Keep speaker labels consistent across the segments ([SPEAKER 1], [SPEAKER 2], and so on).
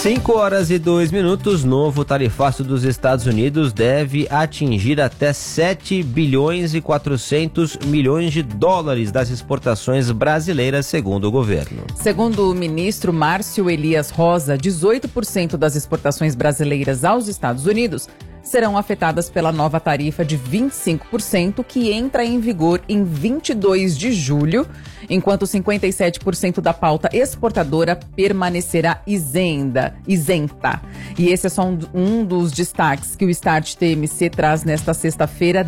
[SPEAKER 1] 5h02, novo tarifaço dos Estados Unidos deve atingir até 7 bilhões e 400 milhões de dólares das exportações brasileiras, segundo o governo.
[SPEAKER 2] Segundo o ministro Márcio Elias Rosa, 18% das exportações brasileiras aos Estados Unidos serão afetadas pela nova tarifa de 25%, que entra em vigor em 22 de julho, enquanto 57% da pauta exportadora permanecerá isenta. E esse é só um dos destaques que o Start TMC traz nesta sexta-feira,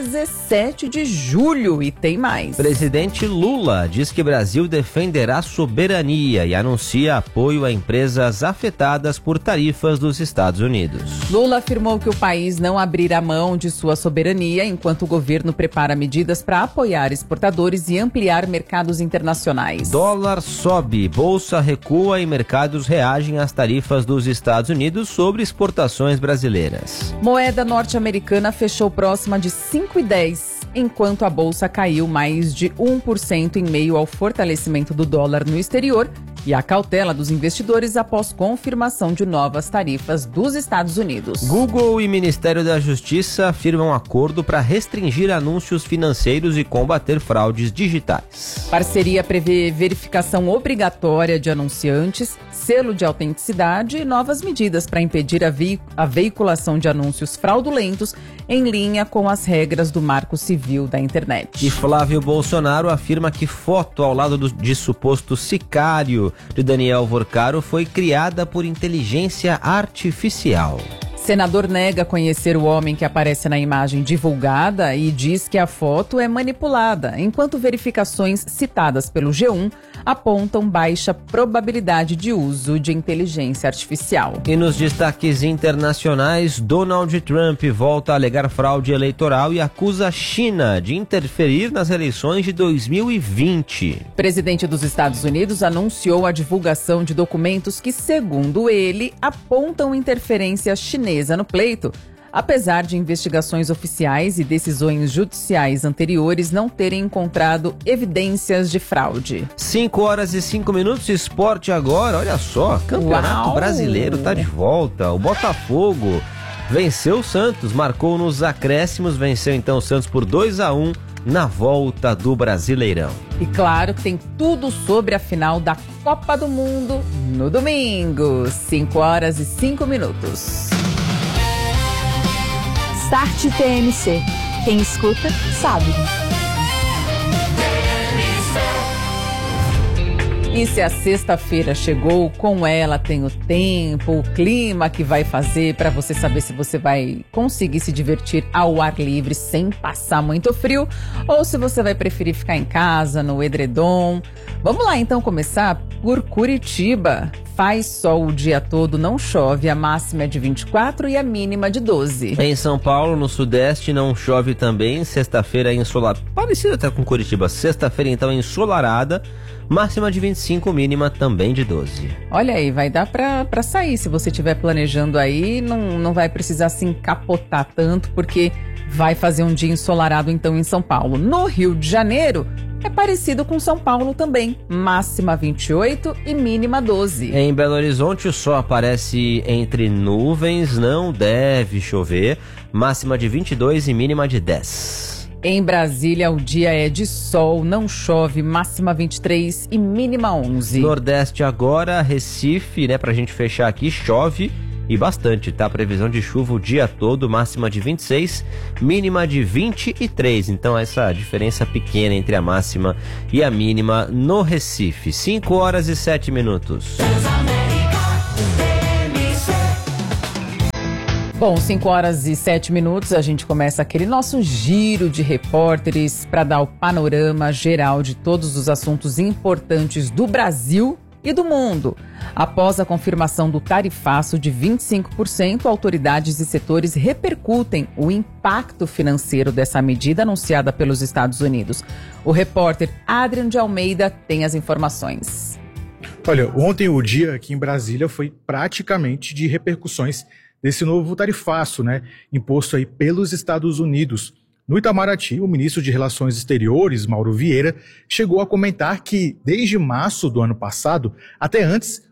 [SPEAKER 2] 17 de julho. E tem mais.
[SPEAKER 1] Presidente Lula diz que Brasil defenderá soberania e anuncia apoio a empresas afetadas por tarifas dos Estados Unidos.
[SPEAKER 2] Lula afirmou que o país não abrirá mão de sua soberania enquanto o governo prepara medidas para apoiar exportadores e ampliar mercados internacionais.
[SPEAKER 1] Dólar sobe, bolsa recua e mercados reagem às tarifas dos Estados Unidos sobre exportações brasileiras.
[SPEAKER 2] Moeda norte-americana fechou próxima de 5,10, enquanto a bolsa caiu mais de 1% em meio ao fortalecimento do dólar no exterior e a cautela dos investidores após confirmação de novas tarifas dos Estados Unidos.
[SPEAKER 1] Google e Ministério da Justiça firmam acordo para restringir anúncios financeiros e combater fraudes digitais.
[SPEAKER 2] Parceria prevê verificação obrigatória de anunciantes, selo de autenticidade e novas medidas para impedir a veiculação de anúncios fraudulentos em linha com as regras do Marco Civil da Internet.
[SPEAKER 1] E Flávio Bolsonaro afirma que foto ao lado de suposto sicário de Daniel Vorcaro foi criada por inteligência artificial.
[SPEAKER 2] Senador nega conhecer o homem que aparece na imagem divulgada e diz que a foto é manipulada, enquanto verificações citadas pelo G1 apontam baixa probabilidade de uso de inteligência artificial.
[SPEAKER 1] E nos destaques internacionais, Donald Trump volta a alegar fraude eleitoral e acusa a China de interferir nas eleições de 2020.
[SPEAKER 2] O presidente dos Estados Unidos anunciou a divulgação de documentos que, segundo ele, apontam interferência chinesa no pleito, apesar de investigações oficiais e decisões judiciais anteriores não terem encontrado evidências de fraude.
[SPEAKER 1] 5h05, esporte agora, olha só, Campeonato Brasileiro tá de volta, o Botafogo venceu o Santos, marcou nos acréscimos, venceu então o Santos por 2-1 na volta do Brasileirão.
[SPEAKER 2] E claro que tem tudo sobre a final da Copa do Mundo no domingo, 5h05.
[SPEAKER 3] Start TMC. Quem escuta, sabe.
[SPEAKER 2] E se a sexta-feira chegou, com ela tem o tempo, o clima que vai fazer para você saber se você vai conseguir se divertir ao ar livre sem passar muito frio ou se você vai preferir ficar em casa, no edredom. Vamos lá então começar por Curitiba. Faz sol o dia todo, não chove, a máxima é de 24 e a mínima de 12.
[SPEAKER 1] Em São Paulo, no Sudeste, não chove também, sexta-feira é ensolarada, parecido até com Curitiba, sexta-feira então ensolarada, máxima de 25, mínima também de 12.
[SPEAKER 2] Olha aí, vai dar pra sair, se você estiver planejando aí, não vai precisar se encapotar tanto, porque vai fazer um dia ensolarado então em São Paulo. No Rio de Janeiro, é parecido com São Paulo também, máxima 28 e mínima 12.
[SPEAKER 1] Em Belo Horizonte o sol aparece entre nuvens, não deve chover, máxima de 22 e mínima de 10.
[SPEAKER 2] Em Brasília o dia é de sol, não chove, máxima 23 e mínima 11.
[SPEAKER 1] Nordeste agora, Recife, pra gente fechar aqui, chove e bastante, tá? Previsão de chuva o dia todo, máxima de 26, mínima de 23. Então essa diferença pequena entre a máxima e a mínima no Recife. 5h07.
[SPEAKER 2] Bom, 5h07, a gente começa aquele nosso giro de repórteres para dar o panorama geral de todos os assuntos importantes do Brasil e do mundo. Após a confirmação do tarifaço de 25%, autoridades e setores repercutem o impacto financeiro dessa medida anunciada pelos Estados Unidos. O repórter Adrian de Almeida tem as informações.
[SPEAKER 4] Olha, ontem o dia aqui em Brasília foi praticamente de repercussões desse novo tarifaço, imposto aí pelos Estados Unidos. No Itamaraty, o ministro de Relações Exteriores, Mauro Vieira, chegou a comentar que, desde março do ano passado, até antes,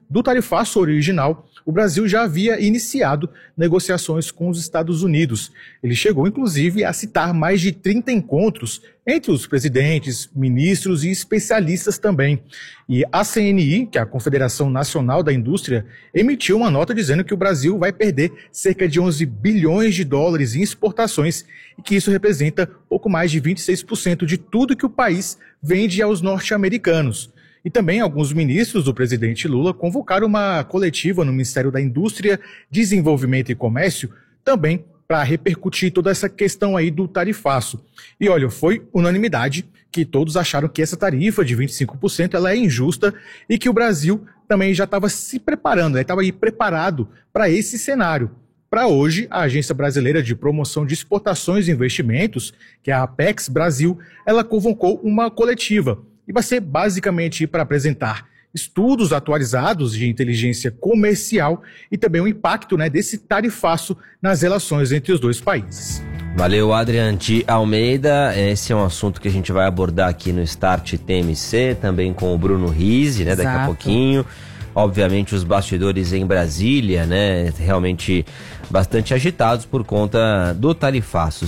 [SPEAKER 4] do tarifaço original, o Brasil já havia iniciado negociações com os Estados Unidos. Ele chegou, inclusive, a citar mais de 30 encontros entre os presidentes, ministros e especialistas também. E a CNI, que é a Confederação Nacional da Indústria, emitiu uma nota dizendo que o Brasil vai perder cerca de 11 bilhões de dólares em exportações e que isso representa pouco mais de 26% de tudo que o país vende aos norte-americanos. E também alguns ministros do presidente Lula convocaram uma coletiva no Ministério da Indústria, Desenvolvimento e Comércio, também para repercutir toda essa questão aí do tarifaço. E olha, foi unanimidade que todos acharam que essa tarifa de 25% ela é injusta e que o Brasil também já estava se preparando, estava aí preparado para esse cenário. Para hoje, a Agência Brasileira de Promoção de Exportações e Investimentos, que é a Apex Brasil, ela convocou uma coletiva. E vai ser basicamente para apresentar estudos atualizados de inteligência comercial e também o impacto desse tarifaço nas relações entre os dois países.
[SPEAKER 1] Valeu, Adrian de Almeida. Esse é um assunto que a gente vai abordar aqui no Start TMC, também com o Bruno Rizzi, daqui a pouquinho. Obviamente os bastidores em Brasília, realmente bastante agitados por conta do tarifaço.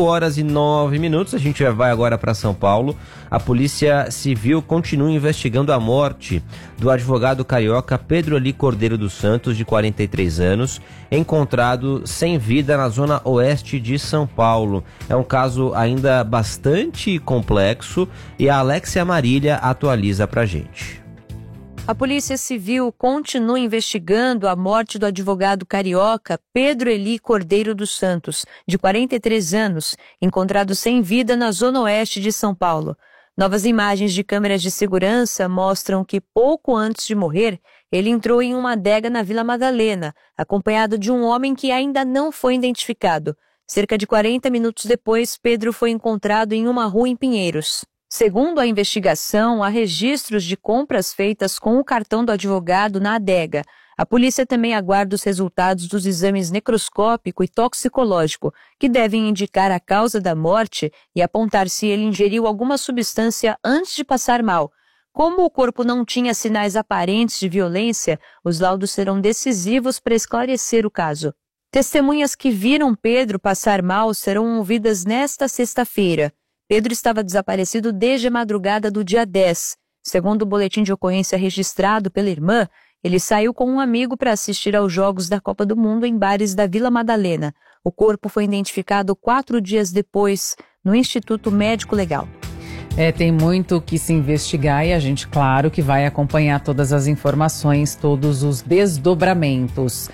[SPEAKER 1] 5h09, a gente vai agora para São Paulo. A Polícia Civil continua investigando a morte do advogado carioca Pedro Eli Cordeiro dos Santos, de 43 anos, encontrado sem vida na zona oeste de São Paulo. É um caso ainda bastante complexo e a Alexia Marília atualiza pra gente.
[SPEAKER 5] A Polícia Civil continua investigando a morte do advogado carioca Pedro Eli Cordeiro dos Santos, de 43 anos, encontrado sem vida na zona oeste de São Paulo. Novas imagens de câmeras de segurança mostram que pouco antes de morrer, ele entrou em uma adega na Vila Madalena, acompanhado de um homem que ainda não foi identificado. Cerca de 40 minutos depois, Pedro foi encontrado em uma rua em Pinheiros. Segundo a investigação, há registros de compras feitas com o cartão do advogado na adega. A polícia também aguarda os resultados dos exames necroscópico e toxicológico, que devem indicar a causa da morte e apontar se ele ingeriu alguma substância antes de passar mal. Como o corpo não tinha sinais aparentes de violência, os laudos serão decisivos para esclarecer o caso. Testemunhas que viram Pedro passar mal serão ouvidas nesta sexta-feira. Pedro estava desaparecido desde a madrugada do dia 10. Segundo o boletim de ocorrência registrado pela irmã, ele saiu com um amigo para assistir aos Jogos da Copa do Mundo em bares da Vila Madalena. O corpo foi identificado 4 dias depois no Instituto Médico Legal.
[SPEAKER 2] Tem muito que se investigar e a gente, claro, que vai acompanhar todas as informações, todos os desdobramentos.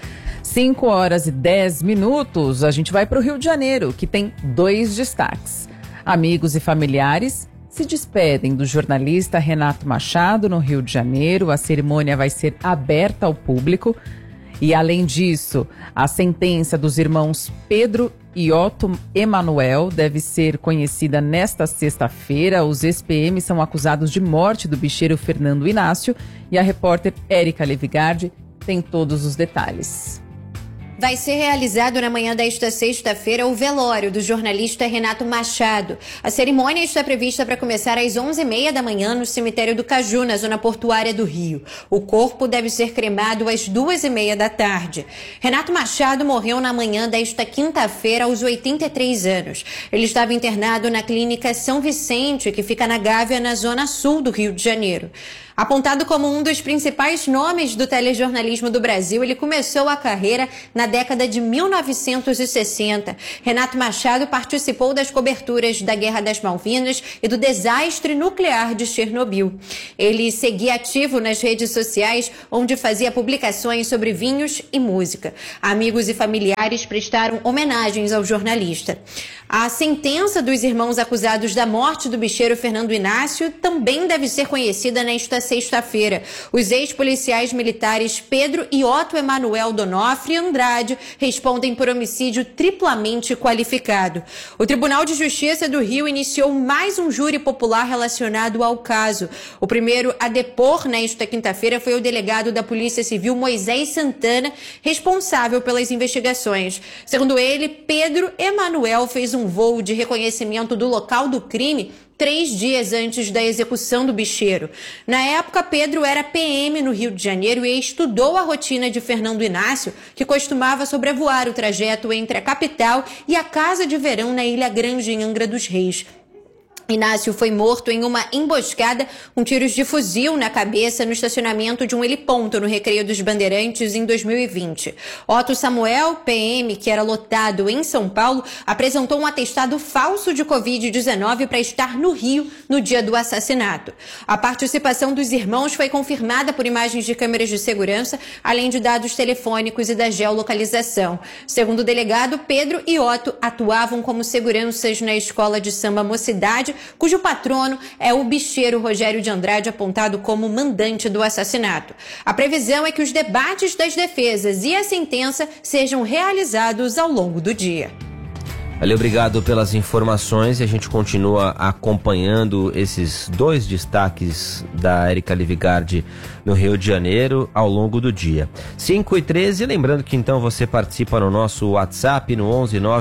[SPEAKER 2] 5h10, a gente vai para o Rio de Janeiro, que tem 2 destaques. Amigos e familiares se despedem do jornalista Renato Machado no Rio de Janeiro. A cerimônia vai ser aberta ao público. E, além disso, a sentença dos irmãos Pedro e Otto Emanuel deve ser conhecida nesta sexta-feira. Os ex-PM são acusados de morte do bicheiro Fernando Inácio. E a repórter Érica Levigardi tem todos os detalhes.
[SPEAKER 6] Vai ser realizado na manhã desta sexta-feira o velório do jornalista Renato Machado. A cerimônia está prevista para começar às 11h30 da manhã no cemitério do Caju, na zona portuária do Rio. O corpo deve ser cremado às 2h30 da tarde. Renato Machado morreu na manhã desta quinta-feira aos 83 anos. Ele estava internado na clínica São Vicente, que fica na Gávea, na zona sul do Rio de Janeiro. Apontado como um dos principais nomes do telejornalismo do Brasil, ele começou a carreira na década de 1960. Renato Machado participou das coberturas da Guerra das Malvinas e do desastre nuclear de Chernobyl. Ele seguia ativo nas redes sociais, onde fazia publicações sobre vinhos e música. Amigos e familiares prestaram homenagens ao jornalista. A sentença dos irmãos acusados da morte do bicheiro Fernando Inácio também deve ser conhecida nesta sexta-feira. Os ex-policiais militares Pedro e Otto Emanuel Donofre Andrade respondem por homicídio triplamente qualificado. O Tribunal de Justiça do Rio iniciou mais um júri popular relacionado ao caso. O primeiro a depor nesta quinta-feira foi o delegado da Polícia Civil Moisés Santana, responsável pelas investigações. Segundo ele, Pedro Emanuel fez um voo de reconhecimento do local do crime 3 dias antes da execução do bicheiro. Na época, Pedro era PM no Rio de Janeiro e estudou a rotina de Fernando Inácio, que costumava sobrevoar o trajeto entre a capital e a casa de verão na Ilha Grande, em Angra dos Reis. Inácio foi morto em uma emboscada com tiros de fuzil na cabeça no estacionamento de um heliponto no Recreio dos Bandeirantes em 2020. Otto Samuel, PM, que era lotado em São Paulo, apresentou um atestado falso de Covid-19 para estar no Rio no dia do assassinato. A participação dos irmãos foi confirmada por imagens de câmeras de segurança, além de dados telefônicos e da geolocalização. Segundo o delegado, Pedro e Otto atuavam como seguranças na escola de samba Mocidade, cujo patrono é o bicheiro Rogério de Andrade, apontado como mandante do assassinato. A previsão é que os debates das defesas e a sentença sejam realizados ao longo do dia.
[SPEAKER 1] Valeu, obrigado pelas informações e a gente continua acompanhando esses 2 destaques da Érica Livigardi no Rio de Janeiro ao longo do dia. 5h13, lembrando que então você participa no nosso WhatsApp no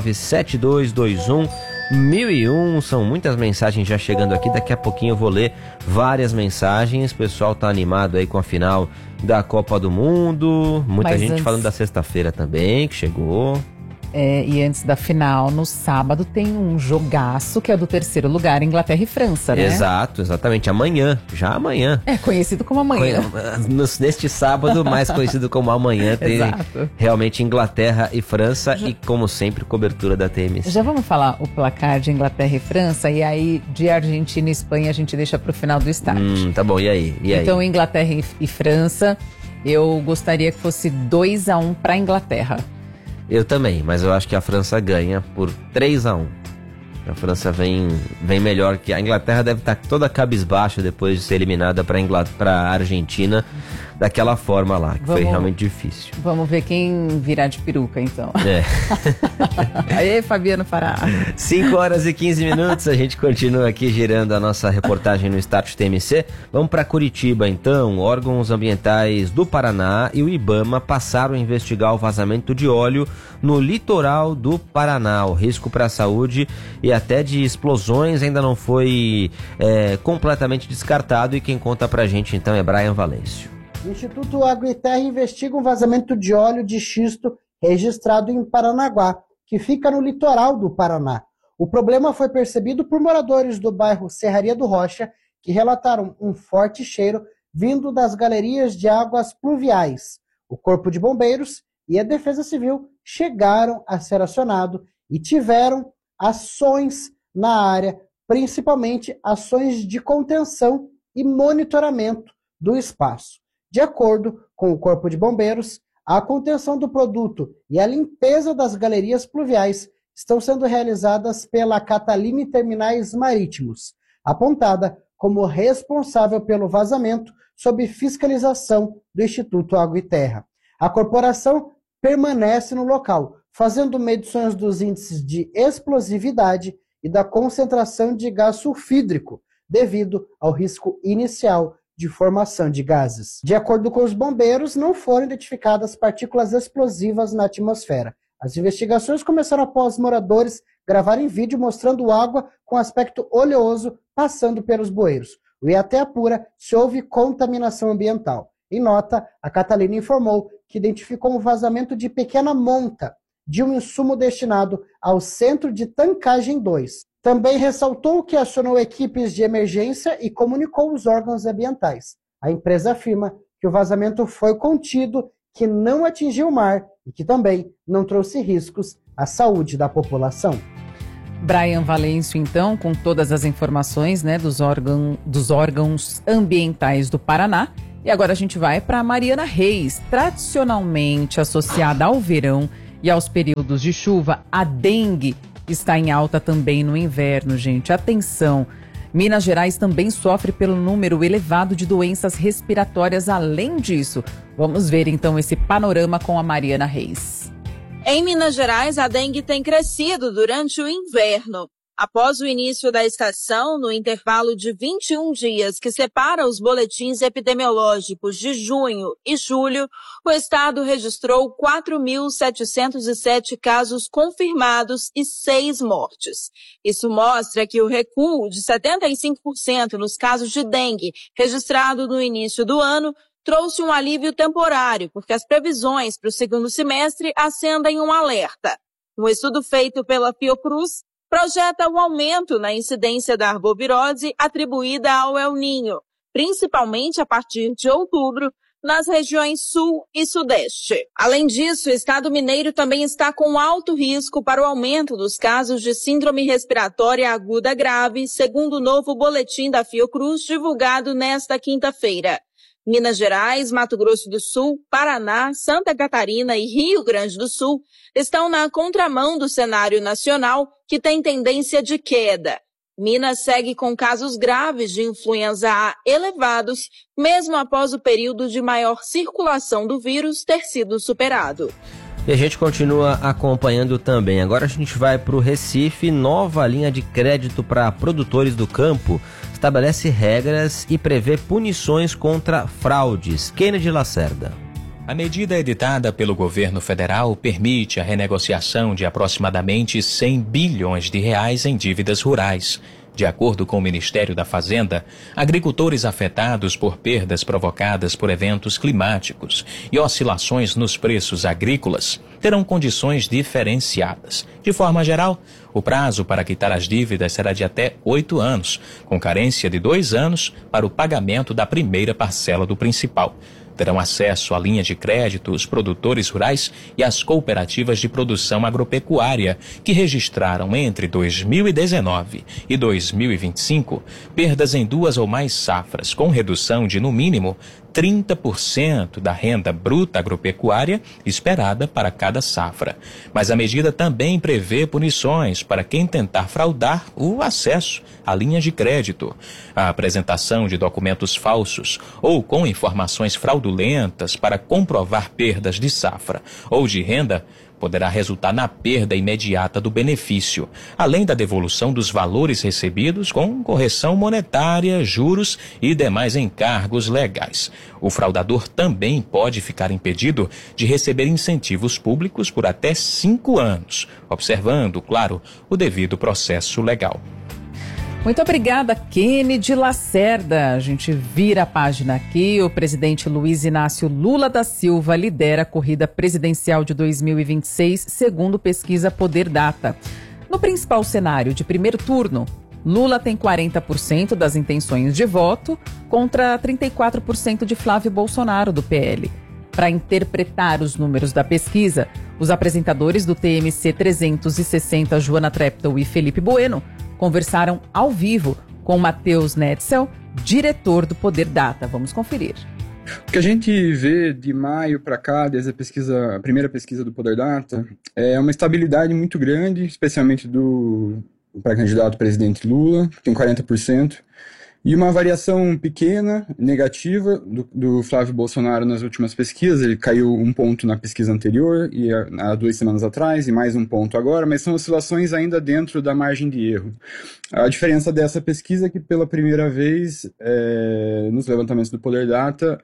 [SPEAKER 1] 11972211001, são muitas mensagens já chegando aqui, daqui a pouquinho eu vou ler várias mensagens, o pessoal tá animado aí com a final da Copa do Mundo, muita gente falando da sexta-feira também, que chegou.
[SPEAKER 2] E antes da final, no sábado, tem um jogaço que é do 3º lugar, Inglaterra e França, né?
[SPEAKER 1] Exato, exatamente. Amanhã, já amanhã.
[SPEAKER 2] É conhecido como amanhã.
[SPEAKER 1] Neste sábado, mais conhecido como amanhã, tem realmente Inglaterra e França e, como sempre, cobertura da TMC.
[SPEAKER 2] Já vamos falar o placar de Inglaterra e França e aí de Argentina e Espanha a gente deixa pro final do start.
[SPEAKER 1] Tá bom, e aí?
[SPEAKER 2] Então, Inglaterra e França, eu gostaria que fosse 2-1 pra Inglaterra.
[SPEAKER 1] Eu também, mas eu acho que a França ganha por 3-1. A França vem melhor que a Inglaterra, deve estar toda cabisbaixa depois de ser eliminada para a Argentina daquela forma lá, que foi realmente difícil.
[SPEAKER 2] Vamos ver quem virá de peruca, então. Aí, Fabiano Fará.
[SPEAKER 1] 5h15, a gente continua aqui girando a nossa reportagem no Start TMC. Vamos para Curitiba, então. Órgãos ambientais do Paraná e o IBAMA passaram a investigar o vazamento de óleo no litoral do Paraná. O risco para a saúde e até de explosões ainda não foi completamente descartado, e quem conta pra gente então é Brian Valêncio.
[SPEAKER 7] O Instituto Água e Terra investiga um vazamento de óleo de xisto registrado em Paranaguá, que fica no litoral do Paraná. O problema foi percebido por moradores do bairro Serraria do Rocha, que relataram um forte cheiro vindo das galerias de águas pluviais. O Corpo de Bombeiros e a Defesa Civil chegaram a ser acionados e tiveram ações na área, principalmente ações de contenção e monitoramento do espaço. De acordo com o Corpo de Bombeiros, a contenção do produto e a limpeza das galerias pluviais estão sendo realizadas pela Catalina Terminais Marítimos, apontada como responsável pelo vazamento sob fiscalização do Instituto Água e Terra. A corporação permanece no local, fazendo medições dos índices de explosividade e da concentração de gás sulfídrico, devido ao risco inicial de formação de gases. De acordo com os bombeiros, não foram identificadas partículas explosivas na atmosfera. As investigações começaram após moradores gravarem vídeo mostrando água com aspecto oleoso passando pelos bueiros. O IAT apura se houve contaminação ambiental. Em nota, a Catalina informou que identificou um vazamento de pequena monta de um insumo destinado ao Centro de Tancagem 2. Também ressaltou que acionou equipes de emergência e comunicou os órgãos ambientais. A empresa afirma que o vazamento foi contido, que não atingiu o mar e que também não trouxe riscos à saúde da população.
[SPEAKER 2] Brian Valêncio, então, com todas as informações, né, dos órgãos ambientais do Paraná. E agora a gente vai para Mariana Reis, tradicionalmente associada ao verão e aos períodos de chuva. A dengue está em alta também no inverno, gente. Atenção! Minas Gerais também sofre pelo número elevado de doenças respiratórias. Além disso, vamos ver então esse panorama com a Mariana Reis.
[SPEAKER 8] Em Minas Gerais, a dengue tem crescido durante o inverno. Após o início da estação, no intervalo de 21 dias que separa os boletins epidemiológicos de junho e julho, o estado registrou 4.707 casos confirmados e 6 mortes. Isso mostra que o recuo de 75% nos casos de dengue registrado no início do ano trouxe um alívio temporário, porque as previsões para o segundo semestre acendem um alerta. Um estudo feito pela Fiocruz projeta o aumento na incidência da arbovirose atribuída ao El Niño, principalmente a partir de outubro, nas regiões sul e sudeste. Além disso, o estado mineiro também está com alto risco para o aumento dos casos de síndrome respiratória aguda grave, segundo o novo boletim da Fiocruz divulgado nesta quinta-feira. Minas Gerais, Mato Grosso do Sul, Paraná, Santa Catarina e Rio Grande do Sul estão na contramão do cenário nacional, que tem tendência de queda. Minas segue com casos graves de influenza A elevados, mesmo após o período de maior circulação do vírus ter sido superado.
[SPEAKER 1] E a gente continua acompanhando também. Agora a gente vai para o Recife. Nova linha de crédito para produtores do campo estabelece regras e prevê punições contra fraudes. Kennedy Lacerda.
[SPEAKER 9] A medida editada pelo governo federal permite a renegociação de aproximadamente 100 bilhões de reais em dívidas rurais. De acordo com o Ministério da Fazenda, agricultores afetados por perdas provocadas por eventos climáticos e oscilações nos preços agrícolas terão condições diferenciadas. De forma geral, o prazo para quitar as dívidas será de até 8 anos, com carência de 2 anos para o pagamento da primeira parcela do principal. Terão acesso à linha de crédito os produtores rurais e as cooperativas de produção agropecuária, que registraram entre 2019 e 2025 perdas em 2 ou mais safras, com redução de, no mínimo, 30% da renda bruta agropecuária esperada para cada safra. Mas a medida também prevê punições para quem tentar fraudar o acesso à linha de crédito. A apresentação de documentos falsos ou com informações fraudulentas para comprovar perdas de safra ou de renda poderá resultar na perda imediata do benefício, além da devolução dos valores recebidos com correção monetária, juros e demais encargos legais. O fraudador também pode ficar impedido de receber incentivos públicos por até 5 anos, observando, claro, o devido processo legal.
[SPEAKER 2] Muito obrigada, Kennedy Lacerda. A gente vira a página aqui. O presidente Luiz Inácio Lula da Silva lidera a corrida presidencial de 2026, segundo pesquisa Poder Data. No principal cenário de primeiro turno, Lula tem 40% das intenções de voto contra 34% de Flávio Bolsonaro, do PL. Para interpretar os números da pesquisa, os apresentadores do TMC 360, Joana Treptow e Felipe Bueno, conversaram ao vivo com Matheus Netzel, diretor do Poder Data. Vamos conferir.
[SPEAKER 10] O que a gente vê de maio para cá, desde a primeira pesquisa do Poder Data, é uma estabilidade muito grande, especialmente do pré-candidato presidente Lula, que tem 40%, e uma variação pequena, negativa, do Flávio Bolsonaro nas últimas pesquisas. Ele caiu 1 ponto na pesquisa anterior, e há 2 semanas atrás, e mais 1 ponto agora, mas são oscilações ainda dentro da margem de erro. A diferença dessa pesquisa é que, pela primeira vez, nos levantamentos do Poder Data,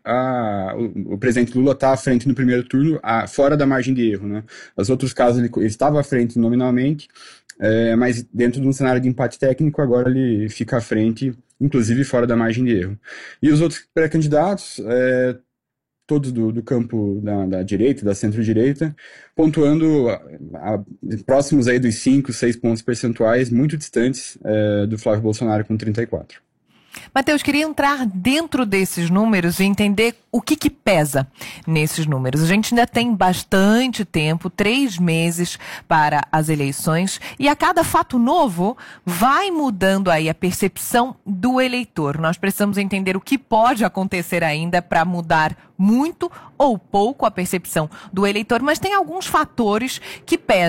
[SPEAKER 10] o presidente Lula está à frente no primeiro turno, fora da margem de erro, né? Nos outros casos, ele estava à frente nominalmente, mas dentro de um cenário de empate técnico, agora ele fica à frente, inclusive fora da margem de erro. E os outros pré-candidatos, todos do campo da direita, da centro-direita, pontuando próximos aí dos 5, 6 pontos percentuais, muito distantes do Flávio Bolsonaro com 34.
[SPEAKER 11] Matheus, queria entrar dentro desses números e entender o que pesa nesses números. A gente ainda tem bastante tempo, 3 meses para as eleições, e a cada fato novo vai mudando aí a percepção do eleitor. Nós precisamos entender o que pode acontecer ainda para mudar muito ou pouco a percepção do eleitor, mas tem alguns fatores que pesam.